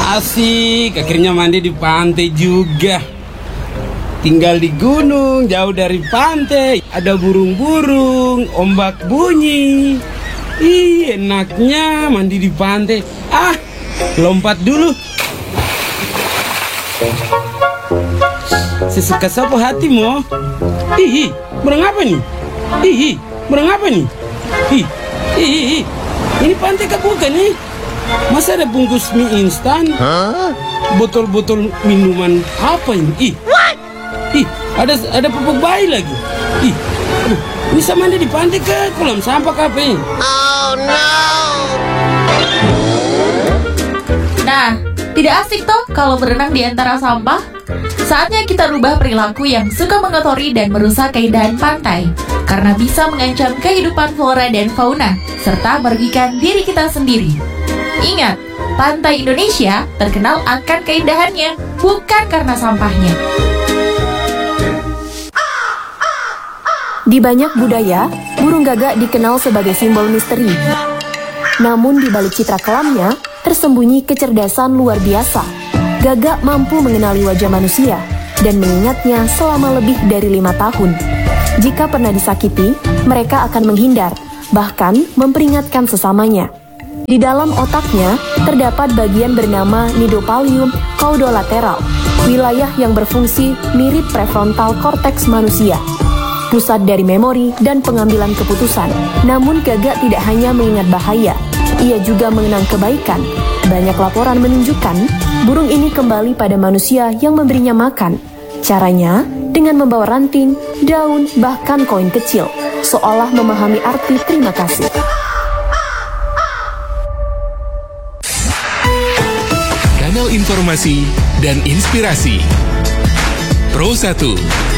Asik, akhirnya mandi di pantai juga. Tinggal di gunung, jauh dari pantai. Ada burung-burung, ombak bunyi. Ih, enaknya mandi di pantai. Ah, lompat dulu. Sesuka sapu hatimu. Ih, berang apa nih? Ih, berang apa nih? Ih, ini pantai kah bukan nih? Masa ada bungkus mie instan? Botol-botol minuman apa ini? Ih, ada pupuk bayi lagi. Ih, aduh, ini sama mandi di pantai ke kolam sampah apa ini? Oh no! Nah, tidak asik toh kalau berenang di antara sampah? Saatnya kita rubah perilaku yang suka mengotori dan merusak keindahan pantai, karena bisa mengancam kehidupan flora dan fauna, serta merugikan diri kita sendiri. Ingat, pantai Indonesia terkenal akan keindahannya, bukan karena sampahnya. Di banyak budaya, burung gagak dikenal sebagai simbol misteri. Namun di balik citra kelamnya, tersembunyi kecerdasan luar biasa. Gagak mampu mengenali wajah manusia dan mengingatnya selama lebih dari 5 tahun. Jika pernah disakiti, mereka akan menghindar, bahkan memperingatkan sesamanya. Di dalam otaknya, terdapat bagian bernama nidopallium caudolateral, wilayah yang berfungsi mirip prefrontal cortex manusia, pusat dari memori dan pengambilan keputusan. Namun gagak tidak hanya mengingat bahaya, ia juga mengenang kebaikan. Banyak laporan menunjukkan burung ini kembali pada manusia yang memberinya makan. Caranya dengan membawa ranting, daun, bahkan koin kecil, seolah memahami arti terima kasih. Kanal informasi dan inspirasi Pro 1